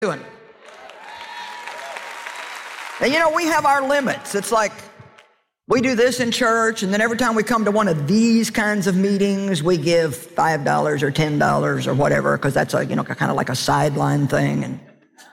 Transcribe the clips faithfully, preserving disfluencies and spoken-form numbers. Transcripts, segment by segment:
doing? And you know, we have our limits. It's like we do this in church, and then every time we come to one of these kinds of meetings, we give five dollars or ten dollars or whatever, because that's a, you know, kind of like a sideline thing. And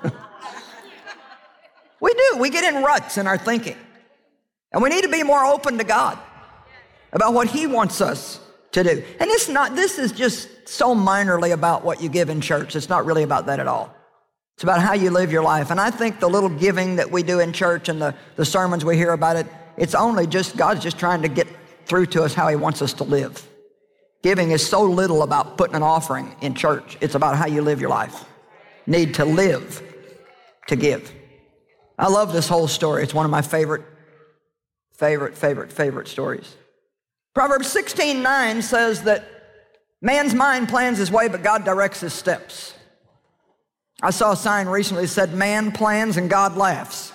we do. We get in ruts in our thinking. And we need to be more open to God about what He wants us to do. And it's not, this is just so minorly about what you give in church. It's not really about that at all. It's about how you live your life. And I think the little giving that we do in church and the, the sermons we hear about it, it's only just, God's just trying to get through to us how He wants us to live. Giving is so little about putting an offering in church. It's about how you live your life. Need to live to give. I love this whole story. It's one of my favorite, favorite, favorite, favorite stories. Proverbs sixteen nine says that man's mind plans his way, but God directs his steps. I saw a sign recently that said, man plans and God laughs.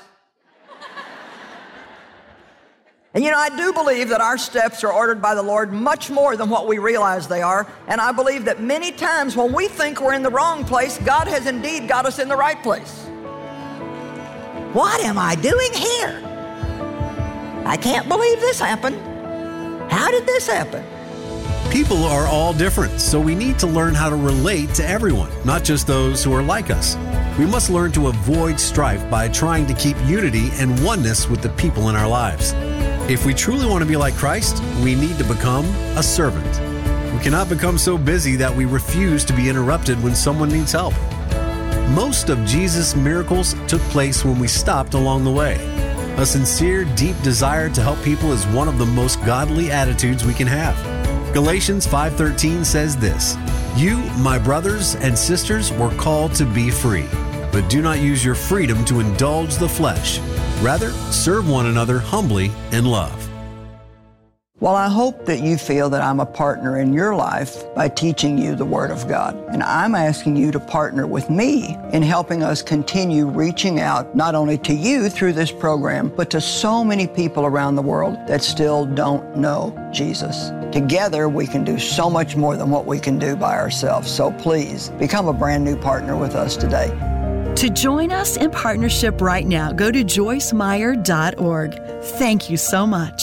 And you know, I do believe that our steps are ordered by the Lord much more than what we realize they are. And I believe that many times when we think we're in the wrong place, God has indeed got us in the right place. What am I doing here? I can't believe this happened. How did this happen? People are all different, so we need to learn how to relate to everyone, not just those who are like us. We must learn to avoid strife by trying to keep unity and oneness with the people in our lives. If we truly want to be like Christ, we need to become a servant. We cannot become so busy that we refuse to be interrupted when someone needs help. Most of Jesus' miracles took place when we stopped along the way. A sincere, deep desire to help people is one of the most godly attitudes we can have. Galatians five thirteen says this, "You, my brothers and sisters, were called to be free, but do not use your freedom to indulge the flesh. Rather, serve one another humbly in love." Well, I hope that you feel that I'm a partner in your life by teaching you the Word of God. And I'm asking you to partner with me in helping us continue reaching out not only to you through this program, but to so many people around the world that still don't know Jesus. Together, we can do so much more than what we can do by ourselves. So please, become a brand new partner with us today. To join us in partnership right now, go to joyce meyer dot org. Thank you so much.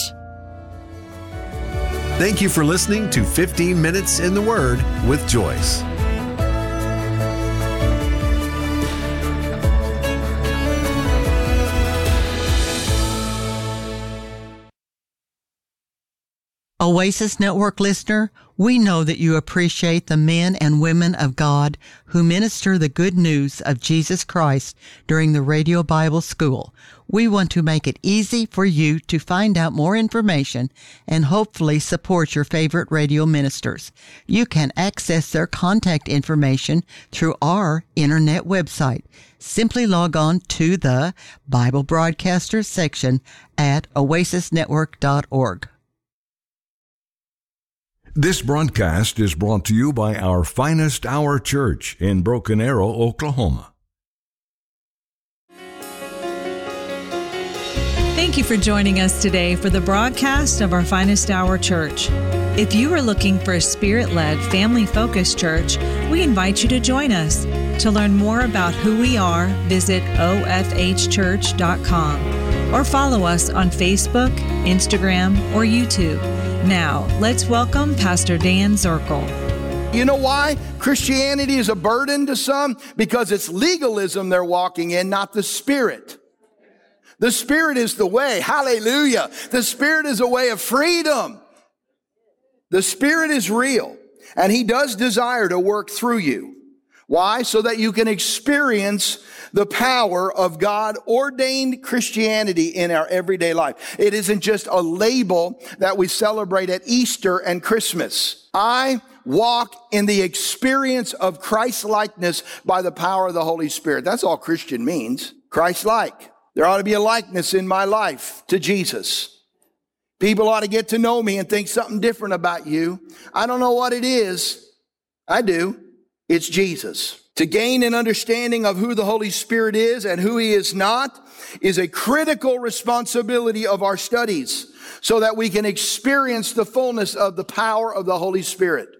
Thank you for listening to fifteen minutes in the Word with Joyce. Oasis Network listener, we know that you appreciate the men and women of God who minister the good news of Jesus Christ during the Radio Bible School. We want to make it easy for you to find out more information and hopefully support your favorite radio ministers. You can access their contact information through our internet website. Simply log on to the Bible Broadcasters section at oasis network dot org. This broadcast is brought to you by our Finest Hour Church in Broken Arrow, Oklahoma. Thank you for joining us today for the broadcast of our Finest Hour Church. If you are looking for a Spirit-led, family-focused church, we invite you to join us. To learn more about who we are, visit o f h church dot com or follow us on Facebook, Instagram, or YouTube. Now, let's welcome Pastor Dan Zirkle. You know why Christianity is a burden to some? Because it's legalism they're walking in, not the Spirit. The Spirit is the way. Hallelujah. The Spirit is a way of freedom. The Spirit is real, and He does desire to work through you. Why? So that you can experience the power of God-ordained Christianity in our everyday life. It isn't just a label that we celebrate at Easter and Christmas. I walk in the experience of Christ-likeness by the power of the Holy Spirit. That's all Christian means. Christ-like. There ought to be a likeness in my life to Jesus. People ought to get to know me and think something different about you. I don't know what it is. I do. It's Jesus. To gain an understanding of who the Holy Spirit is and who He is not is a critical responsibility of our studies so that we can experience the fullness of the power of the Holy Spirit.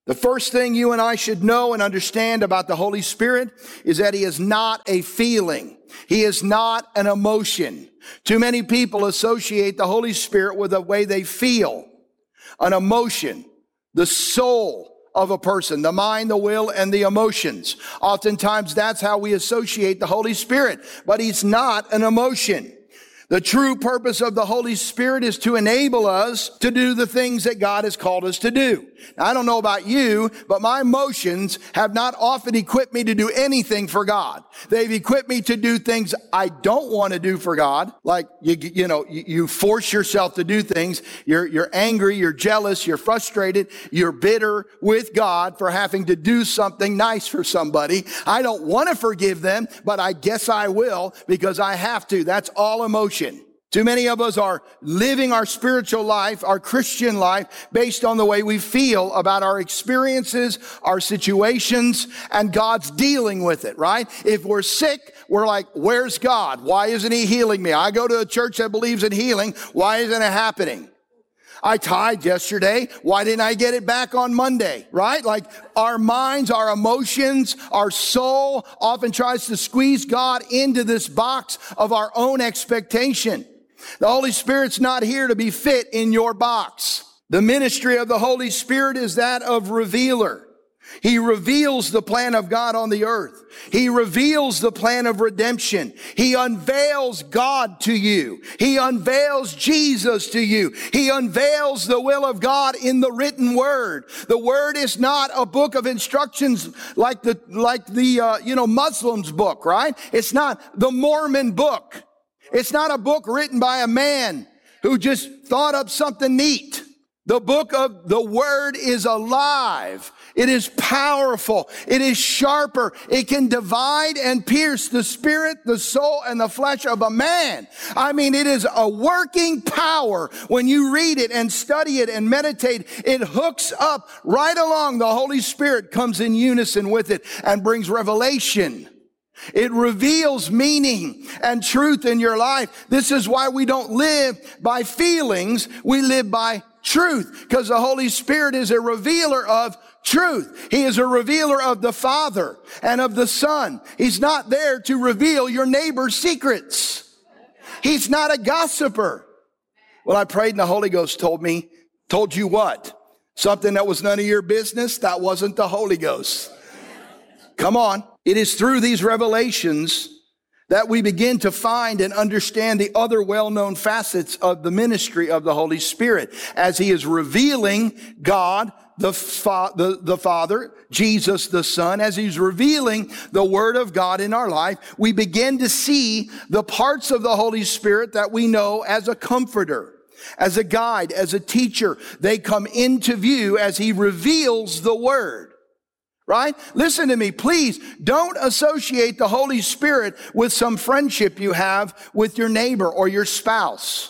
The first thing you and I should know and understand about the Holy Spirit is that he is not a feeling. He is not an emotion. Too many people associate the Holy Spirit with the way they feel, an emotion, the soul of a person, the mind, the will, and the emotions. Oftentimes that's how we associate the Holy Spirit, but he's not an emotion. The true purpose of the Holy Spirit is to enable us to do the things that God has called us to do. Now, I don't know about you, but my emotions have not often equipped me to do anything for God. They've equipped me to do things I don't want to do for God. Like, you, you know, you, you force yourself to do things. You're, you're angry, you're jealous, you're frustrated, you're bitter with God for having to do something nice for somebody. I don't want to forgive them, but I guess I will because I have to. That's all emotion. Too many of us are living our spiritual life, our Christian life, based on the way we feel about our experiences, our situations, and God's dealing with it, right? If we're sick, we're like, where's God? Why isn't he healing me? I go to a church that believes in healing. Why isn't it happening? I tithed yesterday. Why didn't I get it back on Monday, right? Like our minds, our emotions, our soul often tries to squeeze God into this box of our own expectation. The Holy Spirit's not here to be fit in your box. The ministry of the Holy Spirit is that of revealer. He reveals the plan of God on the earth. He reveals the plan of redemption. He unveils God to you. He unveils Jesus to you. He unveils the will of God in the written word. The word is not a book of instructions like the, like the, uh, you know, Muslims book, right? It's not the Mormon book. It's not a book written by a man who just thought up something neat. The book of the word is alive. It is powerful. It is sharper. It can divide and pierce the spirit, the soul, and the flesh of a man. I mean, it is a working power. When you read it and study it and meditate, it hooks up right along. The Holy Spirit comes in unison with it and brings revelation. It reveals meaning and truth in your life. This is why we don't live by feelings. We live by truth, because the Holy Spirit is a revealer of truth. He is a revealer of the Father and of the Son. He's not there to reveal your neighbor's secrets. He's not a gossiper. Well, I prayed and the Holy Ghost told me, told you what? Something that was none of your business? That wasn't the Holy Ghost. Come on. It is through these revelations that we begin to find and understand the other well-known facets of the ministry of the Holy Spirit as he is revealing God, the, fa- the, the Father, Jesus, the Son. As he's revealing the Word of God in our life, we begin to see the parts of the Holy Spirit that we know as a comforter, as a guide, as a teacher. They come into view as he reveals the Word. Right? Listen to me, please. Don't associate the Holy Spirit with some friendship you have with your neighbor or your spouse.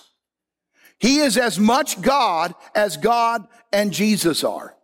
He is as much God as God and Jesus are.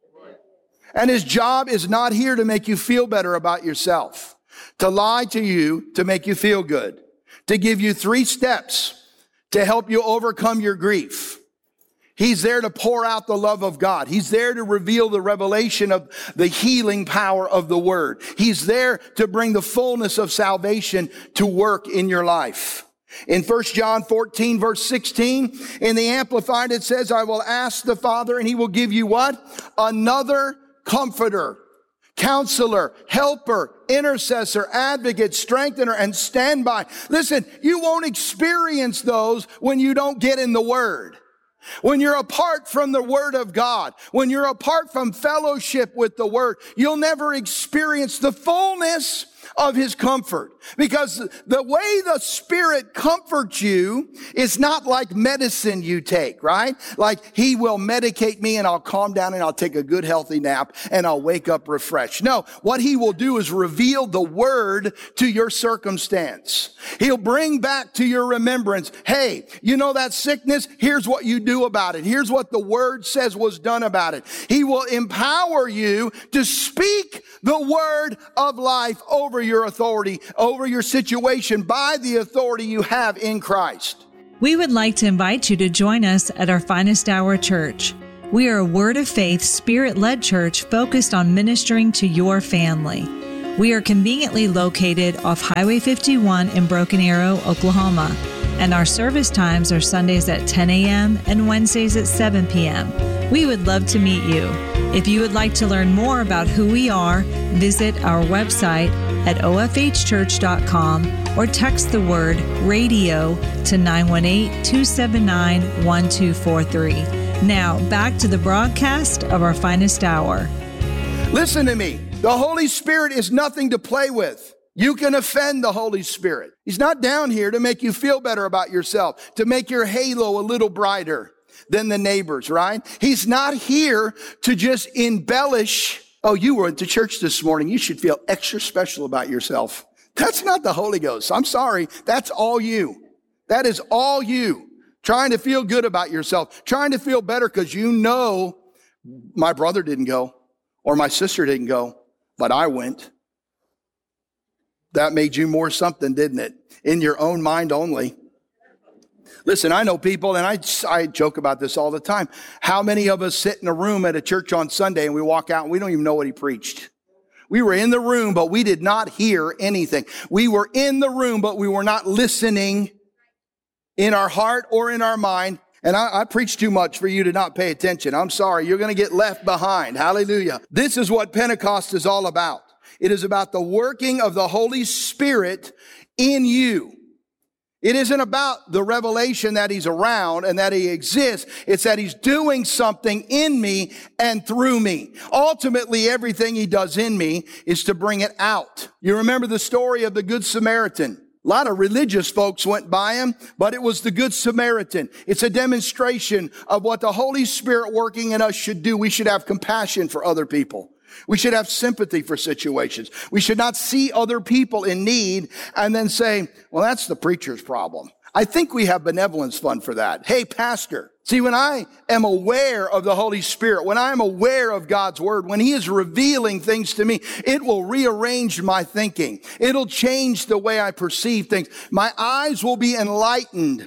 And his job is not here to make you feel better about yourself, to lie to you to make you feel good, to give you three steps to help you overcome your grief. He's there to pour out the love of God. He's there to reveal the revelation of the healing power of the Word. He's there to bring the fullness of salvation to work in your life. In First John fourteen, verse sixteen, in the Amplified, it says, I will ask the Father, and he will give you what? Another comforter, counselor, helper, intercessor, advocate, strengthener, and standby. Listen, you won't experience those when you don't get in the Word. When you're apart from the Word of God, when you're apart from fellowship with the Word, you'll never experience the fullness of his comfort. Because the way the Spirit comforts you is not like medicine you take, right? Like he will medicate me and I'll calm down and I'll take a good healthy nap and I'll wake up refreshed. No, what he will do is reveal the Word to your circumstance. He'll bring back to your remembrance, hey, you know that sickness? Here's what you do about it. Here's what the Word says was done about it. He will empower you to speak the word of life over your authority, over your situation by the authority you have in Christ. We would like to invite you to join us at our Finest Hour Church. We are a Word of Faith, Spirit-led church focused on ministering to your family. We are conveniently located off Highway fifty-one in Broken Arrow, Oklahoma, and our service times are Sundays at ten a.m. and Wednesdays at seven p.m. We would love to meet you. If you would like to learn more about who we are, visit our website at o f h church dot com or text the word radio to nine one eight, two seven nine, one two four three. Now, back to the broadcast of our finest hour. Listen to me. The Holy Spirit is nothing to play with. You can offend the Holy Spirit. He's not down here to make you feel better about yourself, to make your halo a little brighter than the neighbors, right? He's not here to just embellish. Oh, you were at the church this morning. You should feel extra special about yourself. That's not the Holy Ghost. I'm sorry. That's all you. That is all you. Trying to feel good about yourself. Trying to feel better because you know my brother didn't go or my sister didn't go, but I went. That made you more something, didn't it? In your own mind only. Listen, I know people, and I, I joke about this all the time. How many of us sit in a room at a church on Sunday and we walk out and we don't even know what he preached? We were in the room, but we did not hear anything. We were in the room, but we were not listening in our heart or in our mind. And I, I preach too much for you to not pay attention. I'm sorry. You're going to get left behind. Hallelujah. This is what Pentecost is all about. It is about the working of the Holy Spirit in you. It isn't about the revelation that he's around and that he exists. It's that he's doing something in me and through me. Ultimately, everything he does in me is to bring it out. You remember the story of the Good Samaritan. A lot of religious folks went by him, but it was the Good Samaritan. It's a demonstration of what the Holy Spirit working in us should do. We should have compassion for other people. We should have sympathy for situations. We should not see other people in need and then say, well, that's the preacher's problem. I think we have benevolence fund for that. Hey, pastor. See, when I am aware of the Holy Spirit, when I'm aware of God's word, when he is revealing things to me, it will rearrange my thinking. It'll change the way I perceive things. My eyes will be enlightened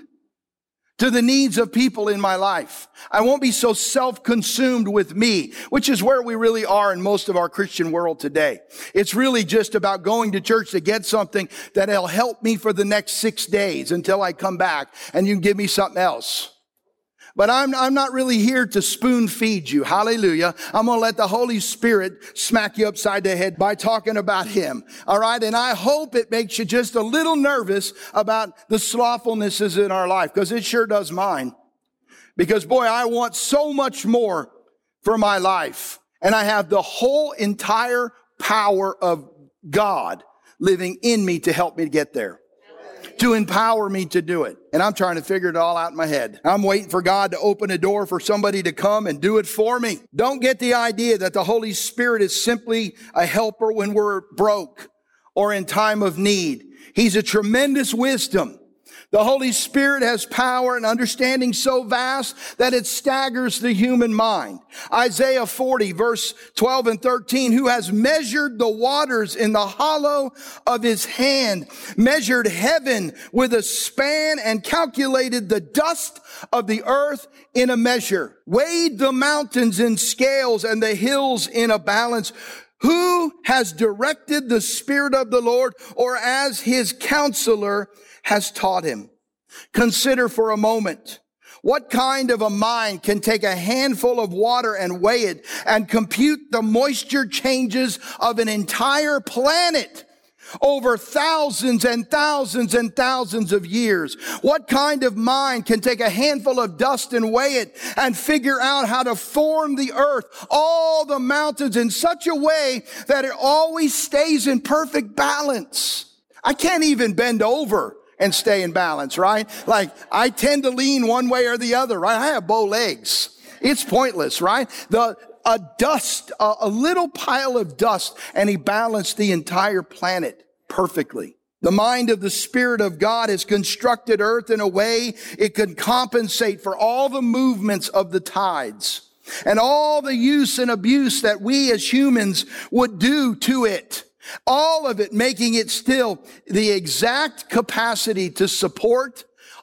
to the needs of people in my life. I won't be so self-consumed with me, which is where we really are in most of our Christian world today. It's really just about going to church to get something that'll help me for the next six days until I come back and you can give me something else. But I'm, I'm not really here to spoon feed you. Hallelujah. I'm going to let the Holy Spirit smack you upside the head by talking about him. All right. And I hope it makes you just a little nervous about the slothfulnesses in our life, because it sure does mine. Because boy, I want so much more for my life. And I have the whole entire power of God living in me to help me get there, to empower me to do it. And I'm trying to figure it all out in my head. I'm waiting for God to open a door for somebody to come and do it for me. Don't get the idea that the Holy Spirit is simply a helper when we're broke or in time of need. He's a tremendous wisdom. The Holy Spirit has power and understanding so vast that it staggers the human mind. Isaiah forty, verse twelve and thirteen, who has measured the waters in the hollow of his hand, measured heaven with a span and calculated the dust of the earth in a measure, weighed the mountains in scales and the hills in a balance. Who has directed the Spirit of the Lord, or as his counselor has taught him? Consider for a moment, what kind of a mind can take a handful of water and weigh it and compute the moisture changes of an entire planet over thousands and thousands and thousands of years? What kind of mind can take a handful of dust and weigh it and figure out how to form the earth, all the mountains in such a way that it always stays in perfect balance? I can't even bend over and stay in balance, right? Like, I tend to lean one way or the other, right? I have bow legs. It's pointless, right? The a dust, a, a little pile of dust, and he balanced the entire planet perfectly. The mind of the Spirit of God has constructed earth in a way it can compensate for all the movements of the tides and all the use and abuse that we as humans would do to it. All of it making it still the exact capacity to support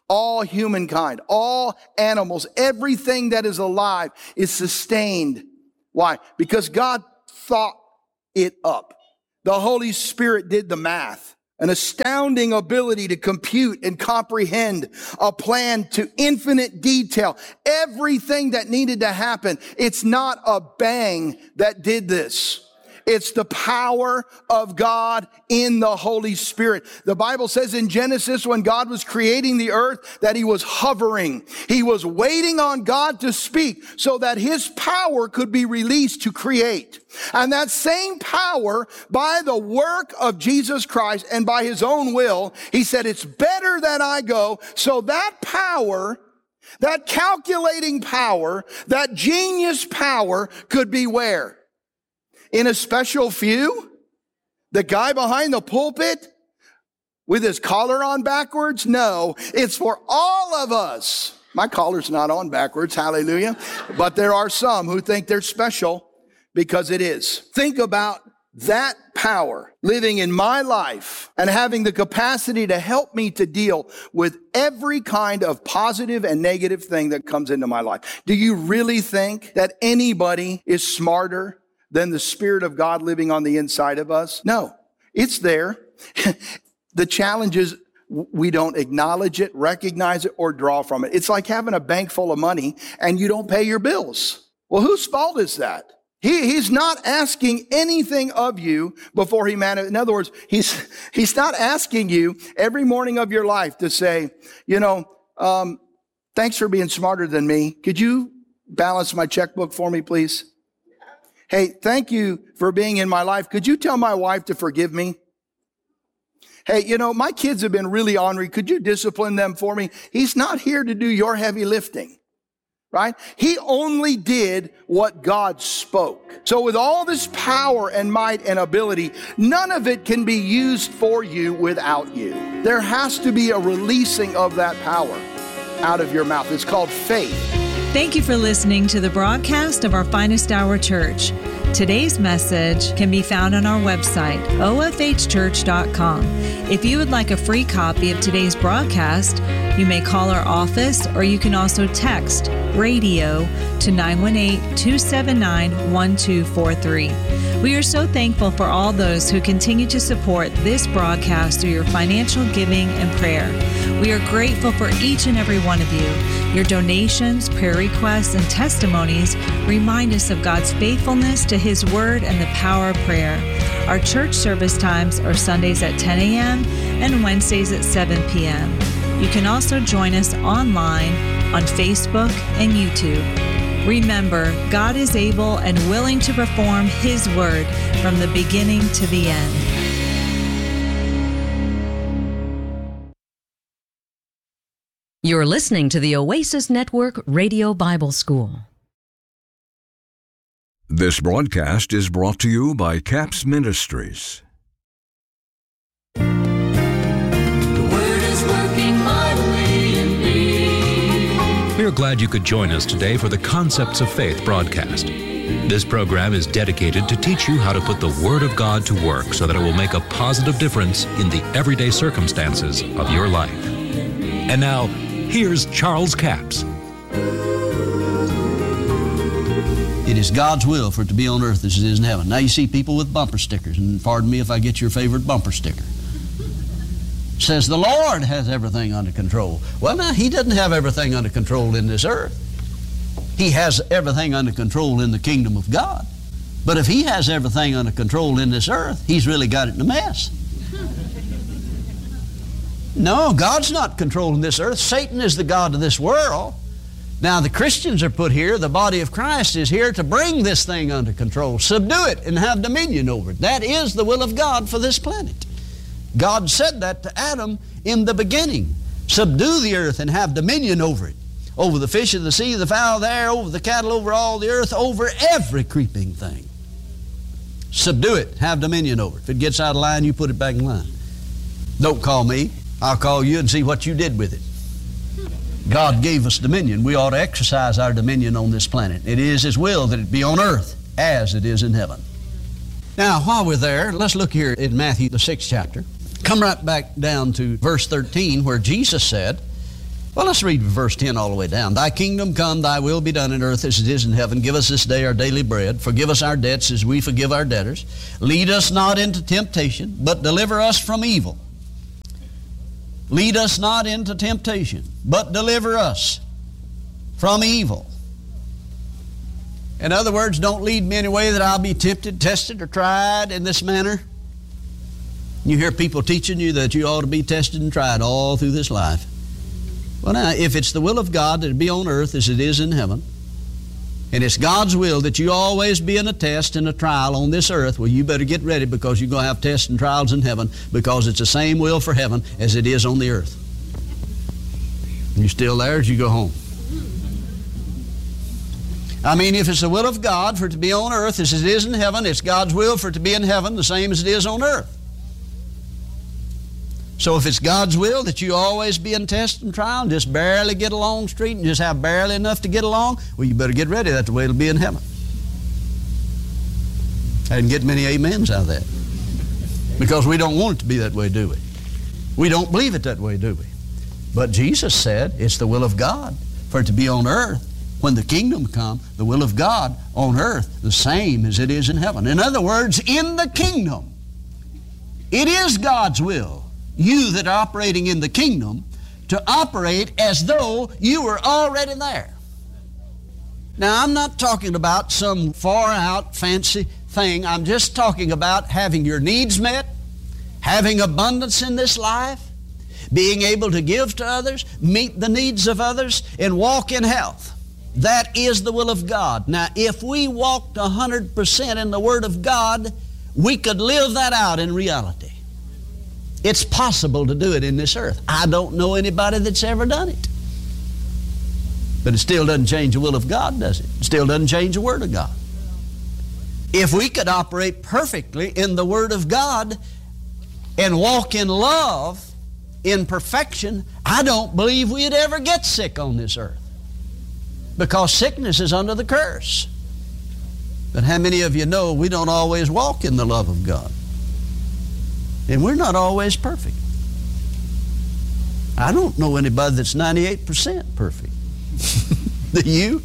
All humankind, all animals, everything that is alive is sustained. Why? Because God thought it up. The Holy Spirit did the math. An astounding ability to compute and comprehend a plan to infinite detail. Everything that needed to happen. It's not a bang that did this. It's the power of God in the Holy Spirit. The Bible says in Genesis, when God was creating the earth, that he was hovering. He was waiting on God to speak so that his power could be released to create. And that same power, by the work of Jesus Christ and by his own will, he said, it's better that I go. So that power, that calculating power, that genius power could be where? In a special few? The guy behind the pulpit with his collar on backwards? No, it's for all of us. My collar's not on backwards, hallelujah. But there are some who think they're special because it is. Think about that power living in my life and having the capacity to help me to deal with every kind of positive and negative thing that comes into my life. Do you really think that anybody is smarter than the Spirit of God living on the inside of us? No, it's there. The challenge is we don't acknowledge it, recognize it, or draw from it. It's like having a bank full of money and you don't pay your bills. Well, whose fault is that? He, he's not asking anything of you before he manifests. In other words, he's, he's not asking you every morning of your life to say, you know, um, thanks for being smarter than me. Could you balance my checkbook for me, please? Hey, thank you for being in my life. Could you tell my wife to forgive me? Hey, you know, my kids have been really ornery. Could you discipline them for me? He's not here to do your heavy lifting, right? He only did what God spoke. So with all this power and might and ability, none of it can be used for you without you. There has to be a releasing of that power out of your mouth. It's called faith. Thank you for listening to the broadcast of our Finest Hour Church. Today's message can be found on our website, O F H church dot com. If you would like a free copy of today's broadcast, you may call our office or you can also text radio to nine one eight, two seven nine, one two four three. We are so thankful for all those who continue to support this broadcast through your financial giving and prayer. We are grateful for each and every one of you. Your donations, prayer requests, and testimonies remind us of God's faithfulness to His Word and the power of prayer. Our church service times are Sundays at ten a.m. and Wednesdays at seven p.m. You can also join us online on Facebook and YouTube. Remember, God is able and willing to perform His Word from the beginning to the end. You're listening to the Oasis Network Radio Bible School. This broadcast is brought to you by CAPS Ministries. The Word is working mightily in me. We are glad you could join us today for the Concepts of Faith broadcast. This program is dedicated to teach you how to put the Word of God to work so that it will make a positive difference in the everyday circumstances of your life. And now, here's Charles Capps. It is God's will for it to be on earth as it is in heaven. Now you see people with bumper stickers, and pardon me if I get your favorite bumper sticker. It says the Lord has everything under control. Well, now, He doesn't have everything under control in this earth. He has everything under control in the kingdom of God. But if He has everything under control in this earth, He's really got it in a mess. No, God's not controlling this earth. Satan is the god of this world. Now, the Christians are put here. The body of Christ is here to bring this thing under control, subdue it, and have dominion over it. That is the will of God for this planet. God said that to Adam in the beginning. Subdue the earth and have dominion over it. Over the fish of the sea, the fowl of the air, over the cattle, over all the earth, over every creeping thing. Subdue it, have dominion over it. If it gets out of line, you put it back in line. Don't call me. I'll call you and see what you did with it. God gave us dominion. We ought to exercise our dominion on this planet. It is His will that it be on earth as it is in heaven. Now, while we're there, let's look here in Matthew, the sixth chapter. Come right back down to verse thirteen, where Jesus said, Well, let's read verse ten all the way down. Thy kingdom come, thy will be done in earth as it is in heaven. Give us this day our daily bread. Forgive us our debts as we forgive our debtors. Lead us not into temptation, but deliver us from evil. Lead us not into temptation, but deliver us from evil. In other words, don't lead me in a way that I'll be tempted, tested, or tried in this manner. You hear people teaching you that you ought to be tested and tried all through this life. Well, now, if it's the will of God that it be on earth as it is in heaven, and it's God's will that you always be in a test and a trial on this earth, well, you better get ready, because you're going to have tests and trials in heaven, because it's the same will for heaven as it is on the earth. You still there as you go home? I mean, if it's the will of God for it to be on earth as it is in heaven, it's God's will for it to be in heaven the same as it is on earth. So if it's God's will that you always be in test and trial and just barely get along the street and just have barely enough to get along, well, you better get ready. That's the way it'll be in heaven. I didn't get many amens out of that, because we don't want it to be that way, do we? We don't believe it that way, do we? But Jesus said it's the will of God for it to be on earth. When the kingdom come, the will of God on earth, the same as it is in heaven. In other words, in the kingdom, it is God's will, you that are operating in the kingdom, to operate as though you were already there. Now, I'm not talking about some far-out fancy thing. I'm just talking about having your needs met, having abundance in this life, being able to give to others, meet the needs of others, and walk in health. That is the will of God. Now, if we walked one hundred percent in the Word of God, we could live that out in reality. It's possible to do it in this earth. I don't know anybody that's ever done it. But it still doesn't change the will of God, does it? It still doesn't change the Word of God. If we could operate perfectly in the Word of God and walk in love, in perfection, I don't believe we'd ever get sick on this earth, because sickness is under the curse. But how many of you know we don't always walk in the love of God? And we're not always perfect. I don't know anybody that's ninety-eight percent perfect. Do you?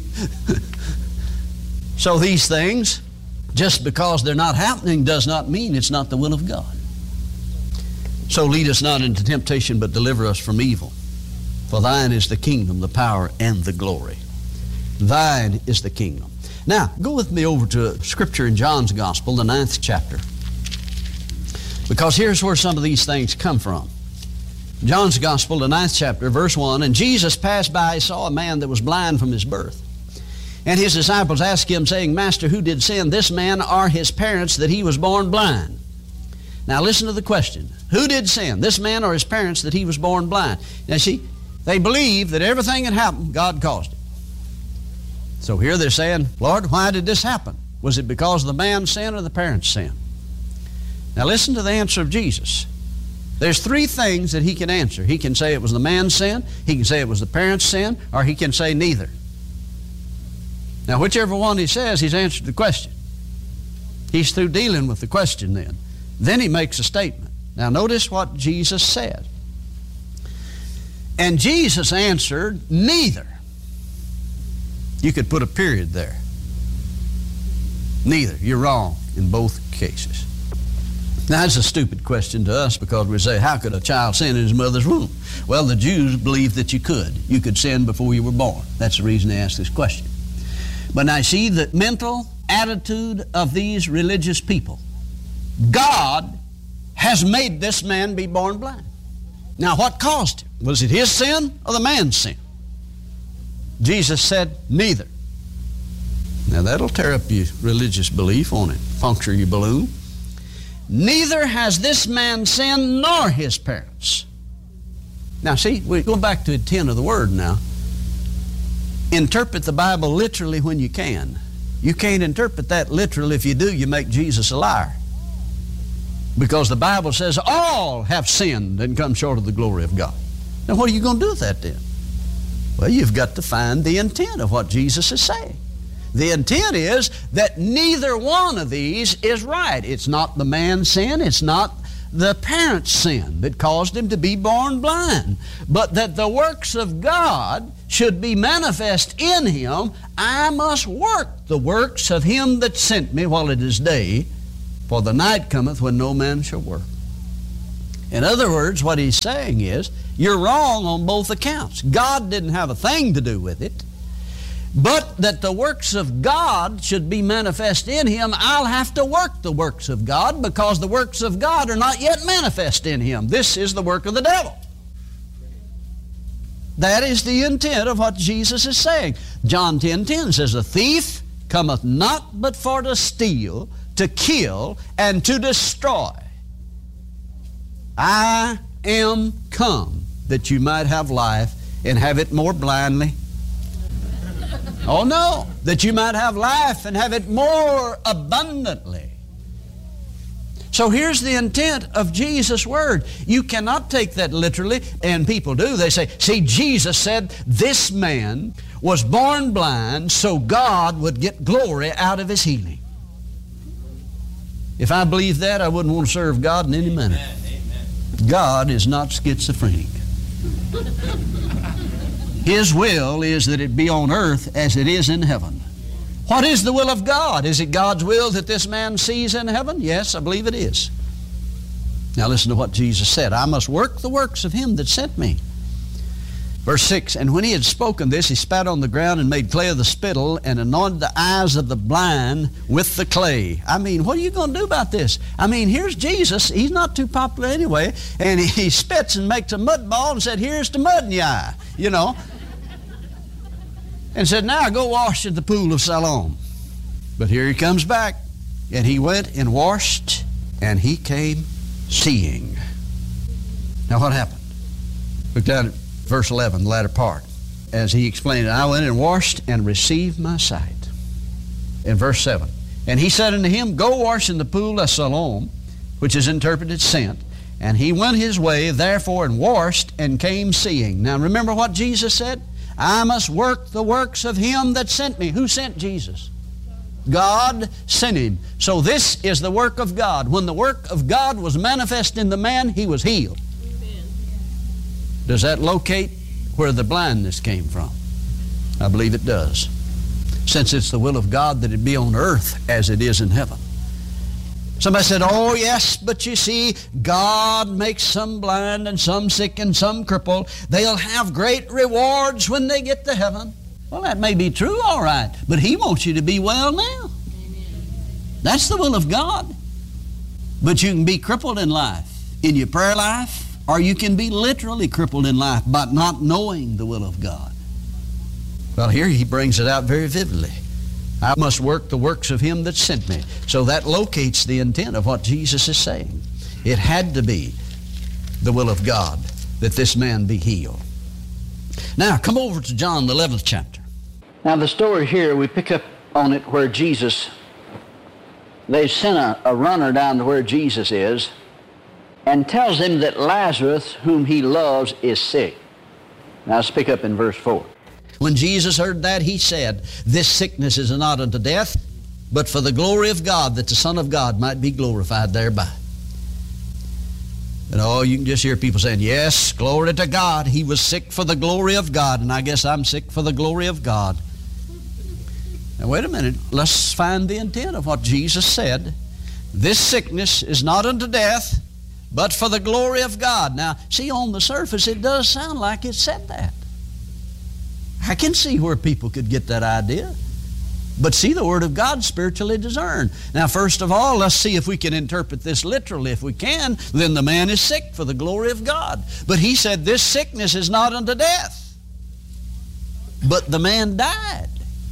So these things, just because they're not happening, does not mean it's not the will of God. So lead us not into temptation, but deliver us from evil. For thine is the kingdom, the power, and the glory. Thine is the kingdom. Now, go with me over to Scripture in John's Gospel, the ninth chapter. Because here's where some of these things come from. John's Gospel, the ninth chapter, verse one, and Jesus passed by, he saw a man that was blind from his birth. And his disciples asked him, saying, Master, who did sin, this man or his parents, that he was born blind? Now listen to the question. Who did sin, this man or his parents, that he was born blind? Now see, they believe that everything that happened, God caused it. So here they're saying, Lord, why did this happen? Was it because of the man's sin or the parents' sin? Now listen to the answer of Jesus. There's three things that he can answer. He can say it was the man's sin, he can say it was the parents' sin, or he can say neither. Now whichever one he says, he's answered the question. He's through dealing with the question then. Then he makes a statement. Now notice what Jesus said. And Jesus answered, neither. You could put a period there. Neither. You're wrong in both cases. Now, that's a stupid question to us, because we say, how could a child sin in his mother's womb? Well, the Jews believed that you could. You could sin before you were born. That's the reason they asked this question. But now, see the mental attitude of these religious people. God has made this man be born blind. Now, what caused him? Was it his sin or the man's sin? Jesus said, neither. Now, that'll tear up your religious belief, won't it? Puncture your balloon. Neither has this man sinned nor his parents. Now see, we're going back to ten of the Word now. Interpret the Bible literally when you can. You can't interpret that literally. If you do, you make Jesus a liar. Because the Bible says all have sinned and come short of the glory of God. Now what are you going to do with that then? Well, you've got to find the intent of what Jesus is saying. The intent is that neither one of these is right. It's not the man's sin. It's not the parent's sin that caused him to be born blind, but that the works of God should be manifest in him, I must work the works of him that sent me while it is day, for the night cometh when no man shall work. In other words, what he's saying is, you're wrong on both accounts. God didn't have a thing to do with it, but that the works of God should be manifest in him, I'll have to work the works of God, because the works of God are not yet manifest in him. This is the work of the devil. That is the intent of what Jesus is saying. John ten ten says, "A thief cometh not but for to steal, to kill, and to destroy. I am come that you might have life and have it more blindly." Oh no, that you might have life and have it more abundantly. So here's the intent of Jesus' word. You cannot take that literally, and people do. They say, see, Jesus said this man was born blind so God would get glory out of his healing. If I believed that, I wouldn't want to serve God in any manner. God is not schizophrenic. His will is that it be on earth as it is in heaven. What is the will of God? Is it God's will that this man sees in heaven? Yes, I believe it is. Now listen to what Jesus said. I must work the works of him that sent me. Verse six, and when he had spoken this, he spat on the ground and made clay of the spittle and anointed the eyes of the blind with the clay. I mean, what are you going to do about this? I mean, here's Jesus. He's not too popular anyway. And he, he spits and makes a mud ball and said, here's the mud in your eye, you know. And said, now go wash in the pool of Siloam. But here he comes back. And he went and washed, and he came seeing. Now what happened? Look down at verse eleven, the latter part. As he explained it, I went and washed and received my sight. In verse seven, and he said unto him, go wash in the pool of Siloam, which is interpreted sent. And he went his way, therefore, and washed, and came seeing. Now remember what Jesus said? I must work the works of him that sent me. Who sent Jesus? God sent him. So this is the work of God. When the work of God was manifest in the man, he was healed. Amen. Does that locate where the blindness came from? I believe it does. Since it's the will of God that it be on earth as it is in heaven. Somebody said, oh yes, but you see, God makes some blind and some sick and some crippled. They'll have great rewards when they get to heaven. Well, that may be true, all right, but he wants you to be well now. Amen. That's the will of God. But you can be crippled in life, in your prayer life, or you can be literally crippled in life by not knowing the will of God. Well, here he brings it out very vividly. I must work the works of him that sent me. So that locates the intent of what Jesus is saying. It had to be the will of God that this man be healed. Now, come over to John, the eleventh chapter. Now, the story here, we pick up on it where Jesus, they sent a, a runner down to where Jesus is and tells him that Lazarus, whom he loves, is sick. Now, let's pick up in verse four. When Jesus heard that, he said, this sickness is not unto death, but for the glory of God, that the Son of God might be glorified thereby. And oh, you can just hear people saying, yes, glory to God. He was sick for the glory of God, and I guess I'm sick for the glory of God. Now, wait a minute. Let's find the intent of what Jesus said. This sickness is not unto death, but for the glory of God. Now, see, on the surface, it does sound like it said that. I can see where people could get that idea. But see, the Word of God spiritually discerned. Now, first of all, let's see if we can interpret this literally. If we can, then the man is sick for the glory of God. But he said, this sickness is not unto death. But the man died.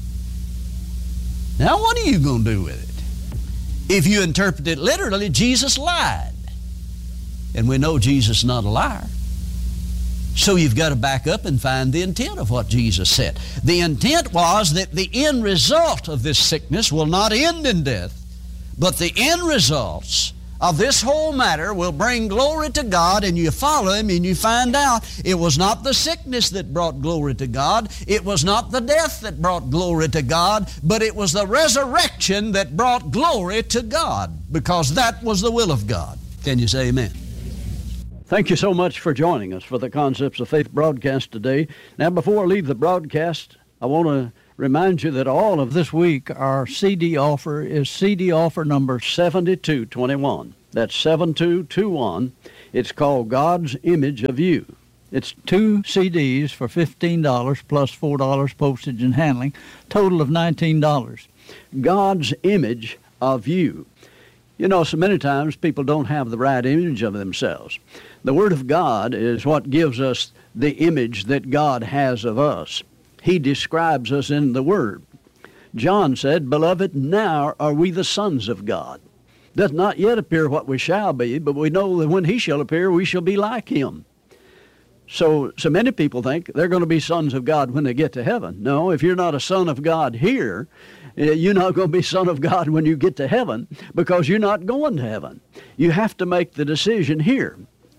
Now, what are you going to do with it? If you interpret it literally, Jesus lied. And we know Jesus is not a liar. So you've got to back up and find the intent of what Jesus said. The intent was that the end result of this sickness will not end in death, but the end results of this whole matter will bring glory to God, and you follow him and you find out it was not the sickness that brought glory to God, it was not the death that brought glory to God, but it was the resurrection that brought glory to God, because that was the will of God. Can you say amen? Thank you so much for joining us for the Concepts of Faith broadcast today. Now, before I leave the broadcast, I want to remind you that all of this week our C D offer is C D offer number seventy-two twenty-one. That's seven two two one. It's called God's Image of You. It's two C Ds for fifteen dollars plus four dollars postage and handling, total of nineteen dollars. God's Image of You. You know, so many times people don't have the right image of themselves. The Word of God is what gives us the image that God has of us. He describes us in the Word. John said, "Beloved, now are we the sons of God. Doth not yet appear what we shall be, but we know that when he shall appear, we shall be like him." So, so many people think they're going to be sons of God when they get to heaven. No, if you're not a son of God here, you're not going to be son of God when you get to heaven, because you're not going to heaven. You have to make the decision here.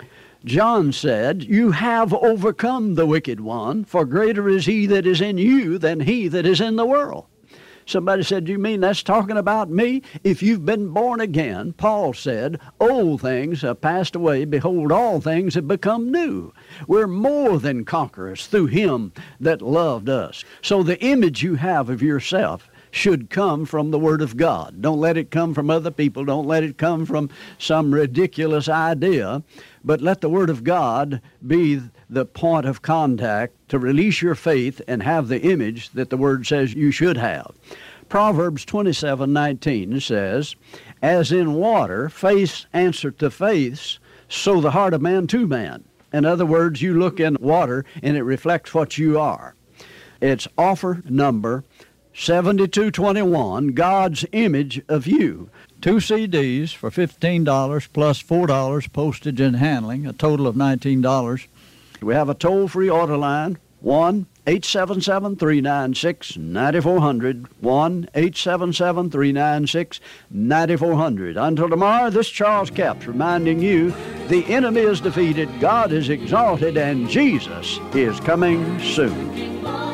John said, "You have overcome the wicked one, for greater is he that is in you than he that is in the world." Somebody said, "You mean that's talking about me?" If you've been born again, Paul said, "Old things have passed away. Behold, all things have become new." We're more than conquerors through him that loved us. So the image you have of yourself should come from the Word of God. Don't let it come from other people. Don't let it come from some ridiculous idea. But let the Word of God be the point of contact to release your faith and have the image that the Word says you should have. Proverbs twenty-seven nineteen says, "As in water, face answereth to face, so the heart of man to man." In other words, you look in water and it reflects what you are. It's offer number seventy-two twenty-one, God's Image of You. Two C Ds for fifteen dollars plus four dollars postage and handling, a total of nineteen dollars. We have a toll-free order line, one eight seven seven, three nine six, nine four zero zero, one eight seven seven, three nine six, nine four zero zero. Until tomorrow, this Charles Capps reminding you, the enemy is defeated, God is exalted, and Jesus is coming soon.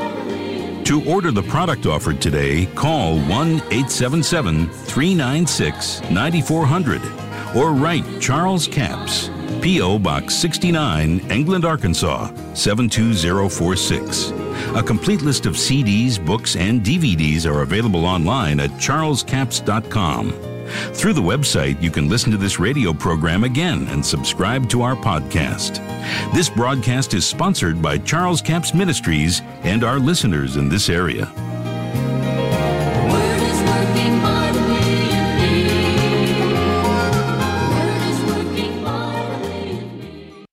To order the product offered today, call one eight seven seven, three nine six, nine four zero zero or write Charles Capps, P O Box sixty-nine, England, Arkansas, seven two zero four six. A complete list of C Ds, books, and D V Ds are available online at charles capps dot com. Through the website, you can listen to this radio program again and subscribe to our podcast. This broadcast is sponsored by Charles Capps Ministries and our listeners in this area. The Word is working mightily in me. The Word is working mightily in me.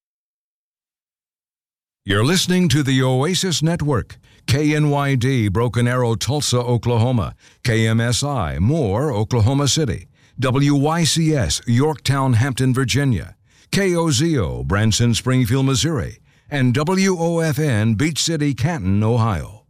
You're listening to the Oasis Network, K N Y D, Broken Arrow, Tulsa, Oklahoma, K M S I, Moore, Oklahoma City, W Y C S, Yorktown, Hampton, Virginia, K O Z O, Branson, Springfield, Missouri, and W O F N, Beach City, Canton, Ohio.